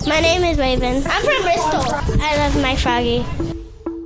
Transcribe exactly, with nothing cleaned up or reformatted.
My name is Raven. I'm from Bristol. I love my froggy.